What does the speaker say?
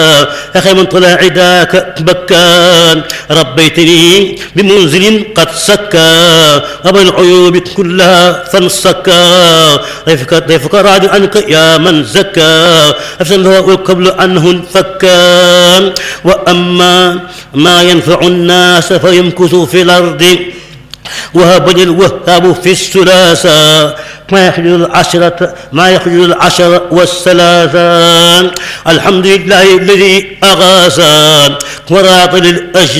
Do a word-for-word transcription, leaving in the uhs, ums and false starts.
أخي من طلع عداك بكان ربيتني بمنزل قد سكى أبى العيوب كلها فانسكى ضيفك ضيفك راد عنك يا من زكى أفسد والقبل عنه فكان وأما ما ينفع الناس فيمكث في الأرض وهب الوهاب في الثلاثة ما يخرج العشرة ما يخرج العشر والثلاثة الحمد لله الذي أغاثا وراط للأجل